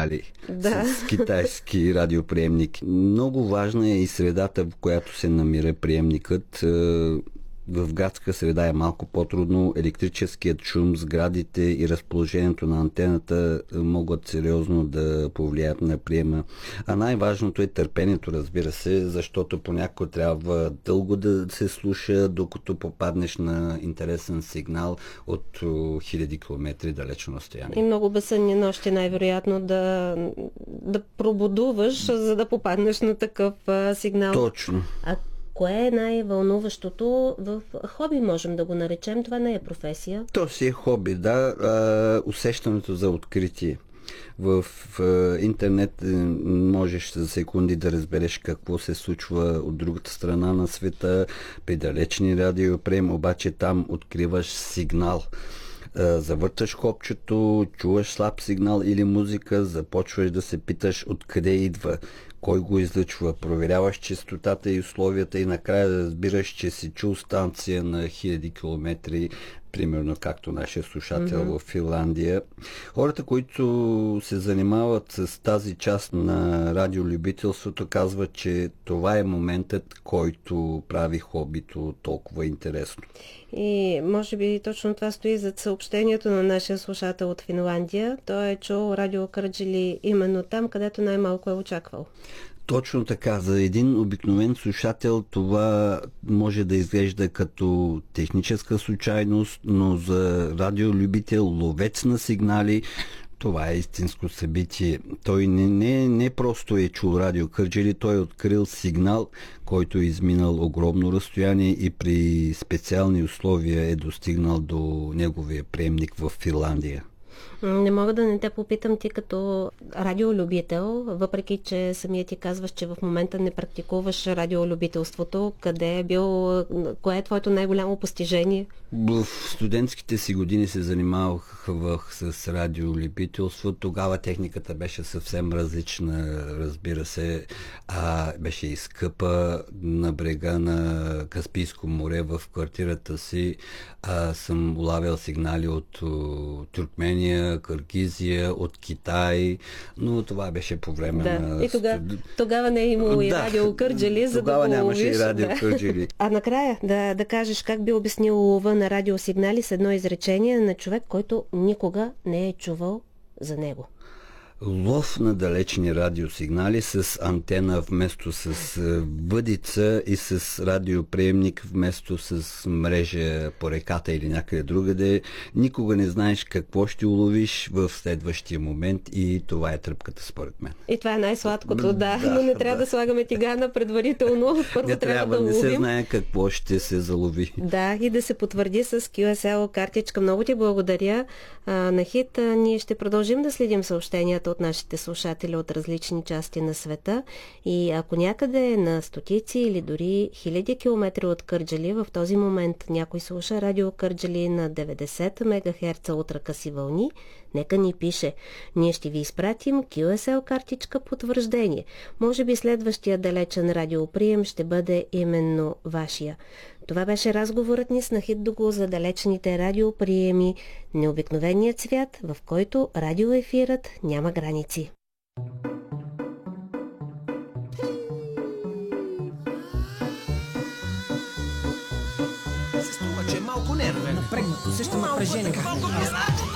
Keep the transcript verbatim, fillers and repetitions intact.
сигнали да. с китайски радиоприемник. Много важна е и средата, в която се намира приемникът. В градска среда е малко по-трудно. Електрическият шум, сградите и разположението на антената могат сериозно да повлияят на приема. А най-важното е търпението, разбира се, защото понякога трябва дълго да се слуша, докато попаднеш на интересен сигнал от хиляди километри далечно разстояние. И много безсънни нощи най-вероятно да, да пробудуваш, за да попаднеш на такъв а, сигнал. Точно. А кое е най-вълнуващото в хоби, можем да го наречем? Това не е професия. То си е хоби, да. А, усещането за откритие. В а, интернет можеш за секунди да разбереш какво се случва от другата страна на света, при далечни радиоприем, обаче там откриваш сигнал. Завърташ копчето, чуваш слаб сигнал или музика, започваш да се питаш откъде идва, кой го излъчва, проверяваш честотата и условията и накрая да разбираш, че си чул станция на хиляди километри, примерно както нашия слушател mm-hmm. в Финландия. Хората, които се занимават с тази част на радиолюбителството, казват, че това е моментът, който прави хобито толкова интересно. И може би точно това стои зад съобщението на нашия слушател от Финландия. Той е чул радио Кърджали именно там, където най-малко е очаквал. Точно така. За един обикновен слушател това може да изглежда като техническа случайност, но за радиолюбител, ловец на сигнали, това е истинско събитие. Той не, не, не просто е чул радио Кърджали, той е открил сигнал, който е изминал огромно разстояние и при специални условия е достигнал до неговия приемник в Финландия. Не мога да не те попитам ти като радиолюбител, въпреки че самия ти казваш, че в момента не практикуваш радиолюбителството. Къде е бил, кое е твоето най-голямо постижение? В студентските си години се занимавах с радиолюбителство. Тогава техниката беше съвсем различна, разбира се. А, беше и скъпа. На брега на Каспийско море в квартирата си а, съм улавял сигнали от о, Туркмения, Киргизия, от Китай, но това беше по време да. на... И тогава, тогава не е имало да. и радио Кърджали, за тогава да го нямаше ловиш. и радио да. Кърджали. А накрая да, да кажеш как би обяснил лова на радиосигнали с едно изречение на човек, който никога не е чувал за него. Лов на далечни радиосигнали с антена вместо с въдица и с радиоприемник вместо с мрежа по реката или някъде другаде. Никога не знаеш какво ще уловиш в следващия момент и това е тръпката според мен. И това е най-сладкото, да, да но не трябва да. да слагаме тигана предварително. Първо не трябва, трябва, да не ловим. се знае какво ще се залови. Да, и да се потвърди с кю ес ел картичка. Много ти благодаря. А, Нахид, а, ние ще продължим да следим съобщенията от нашите слушатели от различни части на света и ако някъде на стотици или дори хиляди километри от Кърджали в този момент някой слуша радио Кърджали на деветдесет мегахерца ултракъси вълни, нека ни пише. Ние ще ви изпратим кю ес ел картичка потвърждение. Може би следващия далечен радиоприем ще бъде именно вашия. Това беше разговорът ни с Нахид Дугу за далечните радиоприеми, необикновеният свят, в който радиоефирът няма граници. Се струва, че е малко нервен. Напрегнато, усещам напрежение. Малко, малко,